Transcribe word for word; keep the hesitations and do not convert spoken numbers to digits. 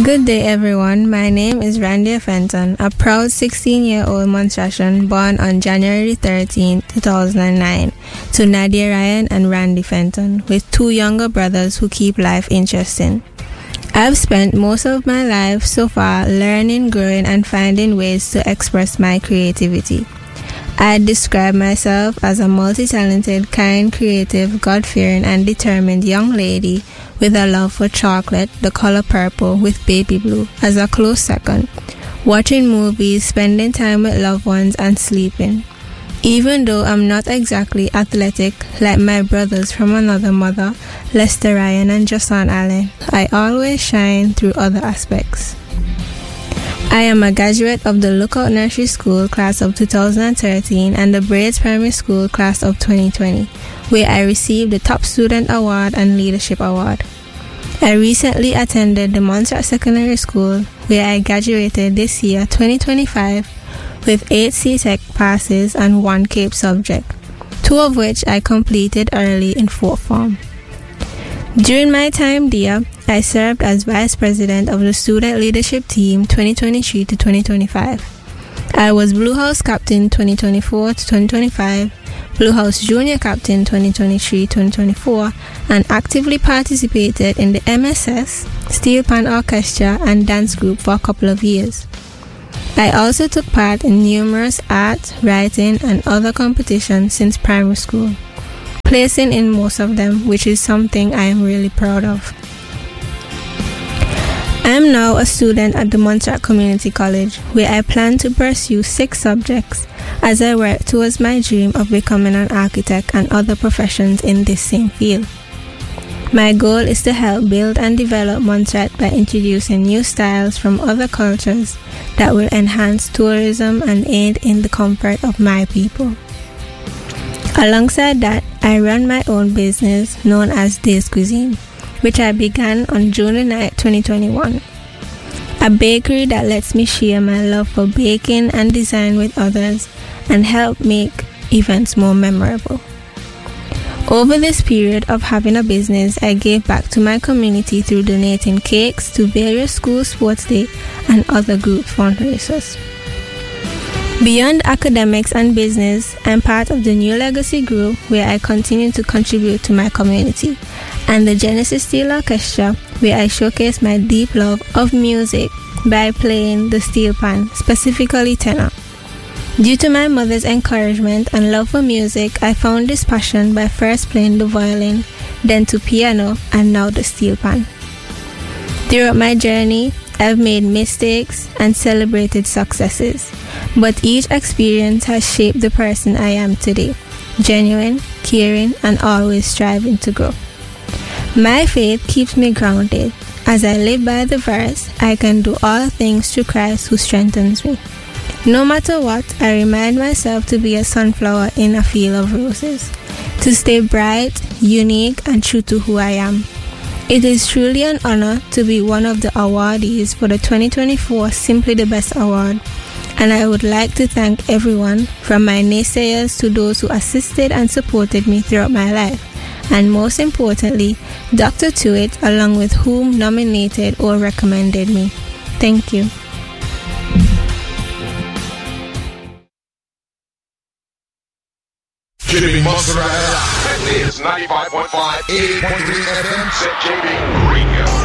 Good day, everyone. My name is Randy Fenton, a proud sixteen-year-old Montrealan born on January thirteenth, two thousand nine, to Nadia Ryan and Randy Fenton, with two younger brothers who keep life interesting. I've spent most of my life so far learning, growing, and finding ways to express my creativity. I describe myself as a multi-talented, kind, creative, God-fearing, and determined young lady with a love for chocolate, the color purple with baby blue as a close second, watching movies, spending time with loved ones, and sleeping. Even though I'm not exactly athletic like my brothers from another mother, Lester Ryan and Josan Allen, I always shine through other aspects. I am a graduate of the Lookout Nursery School class of two thousand thirteen and the Braids Primary School class of twenty twenty, where I received the Top Student Award and Leadership Award. I recently attended the Montreat Secondary School, where I graduated this year, twenty twenty-five, with eight C TEC passes and one CAPE subject, two of which I completed early in fourth form. During my time there, I served as Vice President of the Student Leadership Team twenty twenty-three to twenty twenty-five. I was Blue House Captain twenty twenty-four to twenty twenty-five, Blue House Junior Captain twenty twenty-three to twenty twenty-four, and actively participated in the M S S, Steel Pan Orchestra, and dance group for a couple of years. I also took part in numerous art, writing, and other competitions since primary school, placing in most of them, which is something I am really proud of. I am now a student at the Montreat Community College, where I plan to pursue six subjects as I work towards my dream of becoming an architect and other professions in this same field. My goal is to help build and develop Montreat by introducing new styles from other cultures that will enhance tourism and aid in the comfort of my people. Alongside that, I run my own business known as Days Cuisine, which I began on June ninth, twenty twenty-one. A bakery that lets me share my love for baking and design with others and help make events more memorable. Over this period of having a business, I gave back to my community through donating cakes to various school sports day and other group fundraisers. Beyond academics and business, I'm part of the New Legacy Group, where I continue to contribute to my community, and the Genesis Steel Orchestra, where I showcase my deep love of music by playing the steel pan, specifically tenor. Due to my mother's encouragement and love for music, I found this passion by first playing the violin, then to piano, and now the steel pan. Throughout my journey, I've made mistakes and celebrated successes, but each experience has shaped the person I am today, genuine, caring, and always striving to grow. My faith keeps me grounded. As I live by the verse, I can do all things through Christ who strengthens me. No matter what, I remind myself to be a sunflower in a field of roses, to stay bright, unique, and true to who I am. It is truly an honor to be one of the awardees for the twenty twenty-four Simply the Best Award, and I would like to thank everyone, from my naysayers to those who assisted and supported me throughout my life, and most importantly, Doctor Tuitt, along with whom nominated or recommended me. Thank you. Jimmy Mozzarella. This is ninety-five point five, eighty point three F M, Z J B Radio.